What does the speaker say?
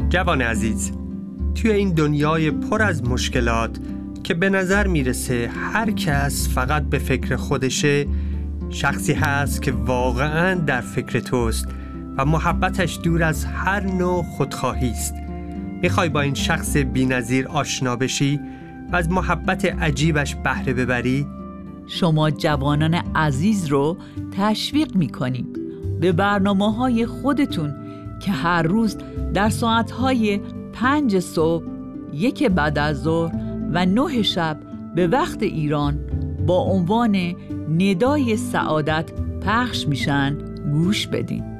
جوان عزیز، توی این دنیای پر از مشکلات که به نظر میرسه هر کس فقط به فکر خودشه، شخصی هست که واقعاً در فکر توست و محبتش دور از هر نوع خودخواهی است. میخوای با این شخص بی‌نظیر آشنا بشی و از محبت عجیبش بهره ببری؟ شما جوانان عزیز رو تشویق میکنیم به برنامه‌های خودتون که هر روز در ساعت‌های 5 صبح، 1 بعد از ظهر و 9 شب به وقت ایران با عنوان ندای سعادت پخش میشن گوش بدین.